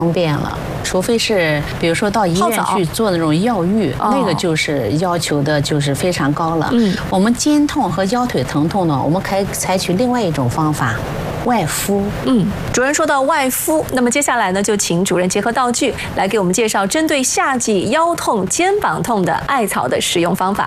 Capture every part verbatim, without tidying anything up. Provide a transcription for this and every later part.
方便了，除非是比如说到医院去做那种药浴，那个就是要求的就是非常高了。嗯，我们肩痛和腰腿疼痛呢，我们可以采取另外一种方法。外敷， 嗯，主任说到外敷，那么接下来呢，就请主任结合道具来给我们介绍针对夏季腰痛、肩膀痛的艾草的使用方法。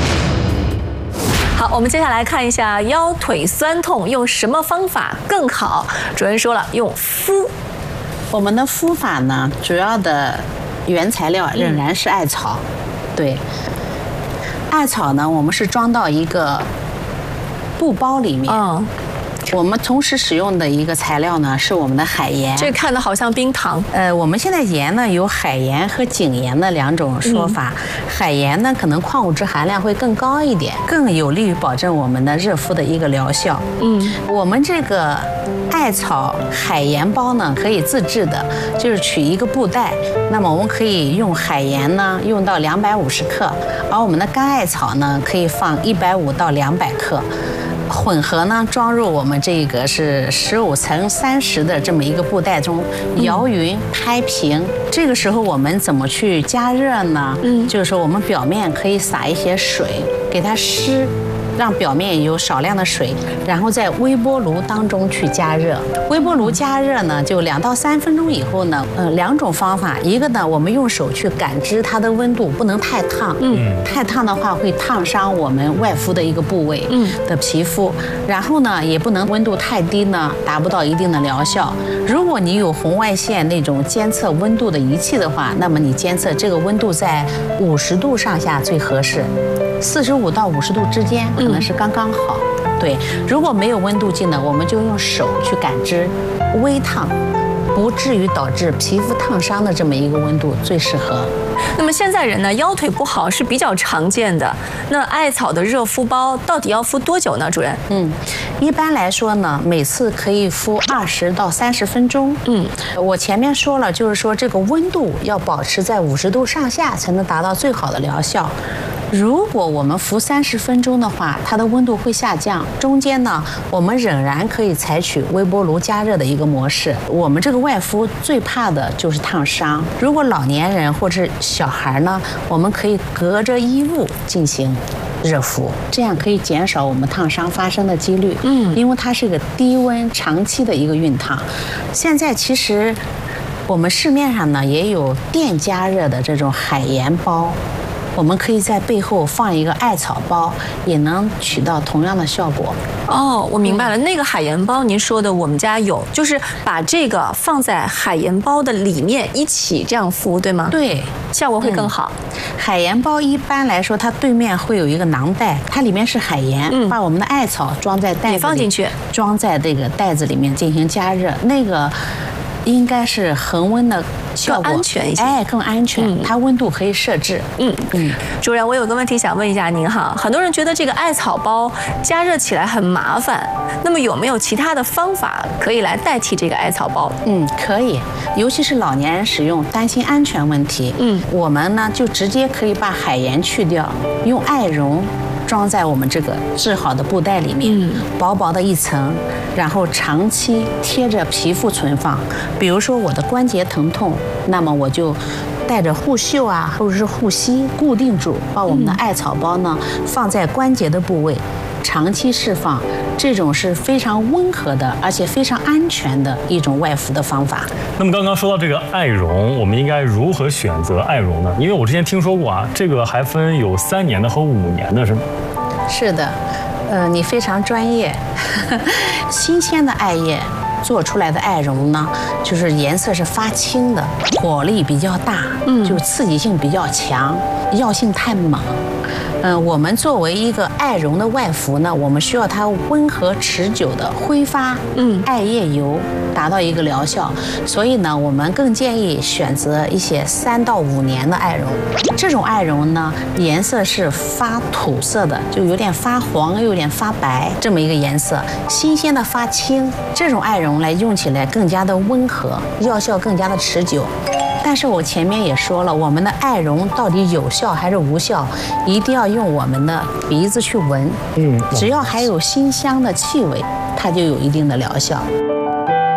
好，我们接下来看一下腰腿酸痛用什么方法更好。主任说了，用敷。 我们的敷法呢，主要的原材料仍然是艾草，嗯、对。艾草呢，我们是装到一个布包里面。嗯。我们同时使用的一个材料呢，是我们的海盐。 这看的好像冰糖。 呃，我们现在盐呢有海盐和井盐的两种说法。嗯、海盐呢可能矿物质含量会更高一点，更有利于保证我们的热敷的一个疗效。嗯，我们这个艾草海盐包呢可以自制的，就是取一个布袋，那么我们可以用海盐呢用到两百五十克，而我们的干艾草呢可以放一百五到两百克。混合呢装入我们这个是十五乘三十的这么一个布袋中，摇匀拍平。这个时候我们怎么去加热呢？嗯，就是说我们表面可以撒一些水，给它湿。让表面有少量的水，然后在微波炉当中去加热。微波炉加热呢，就两到三分钟以后呢，呃，两种方法，一个呢，我们用手去感知它的温度，不能太烫，嗯，太烫的话会烫伤我们外敷的一个部位，嗯的皮肤。然后呢，也不能温度太低呢，达不到一定的疗效。如果你有红外线那种监测温度的仪器的话，那么你监测这个温度在五十度上下最合适。四十五到五十度之间可能是刚刚好，嗯、对。如果没有温度计呢，我们就用手去感知，微烫，不至于导致皮肤烫伤的这么一个温度最适合。 那么现在人呢腰腿不好是比较常见的，那艾草的热敷包到底要敷多久呢？主任？ 嗯，一般来说呢，每次可以敷二十到三十分钟。嗯，我前面说了，就是说这个温度要保持在五十度上下，才能达到最好的疗效。如果我们敷三十分钟的话，它的温度会下降。中间呢，我们仍然可以采取微波炉加热的一个模式。我们这个外敷最怕的就是烫伤。如果老年人或者小孩呢，我们可以隔着衣物进行热敷，这样可以减少我们烫伤发生的几率。嗯，因为它是一个低温长期的一个熨烫。现在其实我们市面上呢也有电加热的这种海盐包。我们可以在背后放一个艾草包，也能起到同样的效果。 哦，我明白了，那个海盐包您说的我们家有，就是把这个放在海盐包的里面一起这样敷，对吗？ 对， 效果会更好。 嗯、海盐包一般来说，它对面会有一个囊袋，它里面是海盐，嗯、把我们的艾草装在袋子里， 放进去， 装在这个袋子里面进行加热，那个。应该是恒温的效果， 更安全一些。 哎，更安全，嗯、它温度可以设置。嗯嗯。主任，我有个问题想问一下您哈，很多人觉得这个艾草包加热起来很麻烦，那么有没有其他的方法可以来代替这个艾草包？ 嗯，可以，尤其是老年人使用，担心安全问题。嗯，我们呢就直接可以把海盐去掉，用艾绒。装在我们这个制好的布袋里面，嗯、薄薄的一层，然后长期贴着皮肤存放。比如说我的关节疼痛，那么我就带着护袖啊，或者是护膝固定住，把我们的艾草包呢放在关节的部位，长期释放。这种是非常温和的，而且非常安全的一种外敷的方法。 那么刚刚说到这个艾绒，我们应该如何选择艾绒呢？因为我之前听说过啊，这个还分有三年的和五年的，是吗？ 是的，呃，你非常专业。新鲜的艾叶做出来的艾绒呢，就是颜色是发青的，火力比较大，嗯，就是刺激性比较强，药性太猛。嗯、呃，我们作为一个艾绒的外敷呢，我们需要它温和持久的挥发，嗯，艾叶油达到一个疗效。所以呢，我们更建议选择一些三到五年的艾绒。这种艾绒呢，颜色是发土色的，就有点发黄，又有点发白这么一个颜色。新鲜的发青，这种艾绒来用起来更加的温和，药效更加的持久。但是我前面也说了，我们的艾绒到底有效还是无效，一定要用我们的鼻子去闻，嗯，只要还有馨香的气味，它就有一定的疗效。